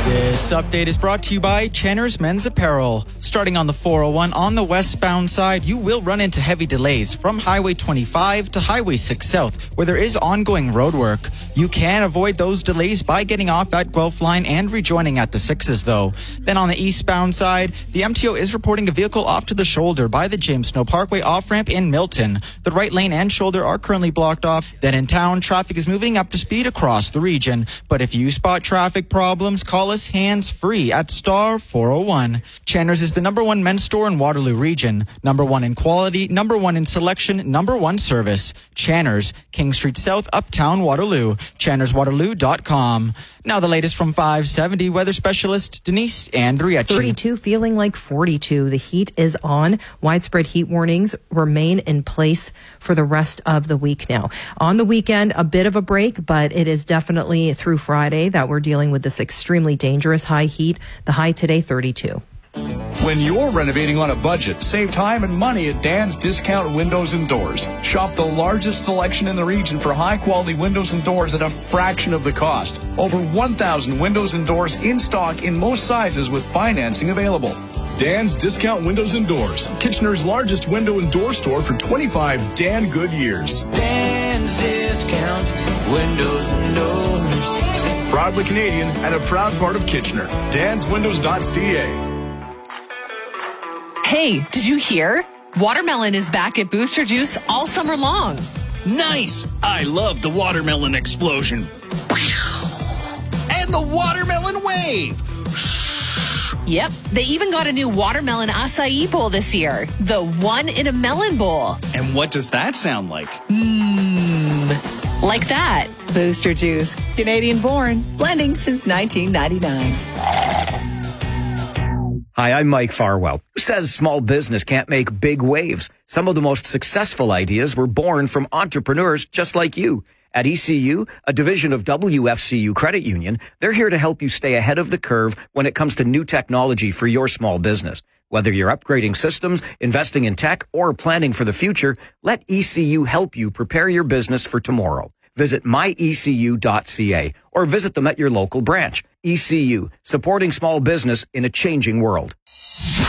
This update is brought to you by Channer's Men's Apparel. Starting on the 401 on the westbound side, you will run into heavy delays from Highway 25 to Highway 6 South, where there is ongoing road work. You can avoid those delays by getting off at Guelph Line and rejoining at the 6s, though. Then on the eastbound side, the MTO is reporting a vehicle off to the shoulder by the James Snow Parkway off-ramp in Milton. The right lane and shoulder are currently blocked off. Then in town, traffic is moving up to speed across the region. But if you spot traffic problems, call us hands-free at star 401. Channer's is the #1 men's store in Waterloo region. #1 in quality, #1 in selection, #1 service. Channer's, King Street South, Uptown, Waterloo. ChannersWaterloo.com. Now the latest from 570 weather specialist Denise Andriachi. 32 feeling like 42. The heat is on. Widespread heat warnings remain in place for the rest of the week now. On the weekend, a bit of a break, but it is definitely through Friday that we're dealing with this extremely dangerous high heat. The high today, 32. When you're renovating on a budget, save time and money at Dan's Discount Windows and Doors. Shop the largest selection in the region for high-quality windows and doors at a fraction of the cost. Over 1,000 windows and doors in stock in most sizes with financing available. Dan's Discount Windows and Doors, Kitchener's largest window and door store for 25 Dan good years. Dan's Discount Windows and Doors. Proudly Canadian and a proud part of Kitchener. DansWindows.ca. Hey, did you hear? Watermelon is back at Booster Juice all summer long. Nice! I love the watermelon explosion. And the watermelon wave. Yep, they even got a new watermelon acai bowl this year. The one in a melon bowl. And what does that sound like? Like that. Booster Juice, Canadian born, blending since 1999. Hi, I'm Mike Farwell. Who says small business can't make big waves? Some of the most successful ideas were born from entrepreneurs just like you. At ECU, a division of WFCU Credit Union, they're here to help you stay ahead of the curve when it comes to new technology for your small business. Whether you're upgrading systems, investing in tech, or planning for the future, let ECU help you prepare your business for tomorrow. Visit myecu.ca or visit them at your local branch. ECU, supporting small business in a changing world.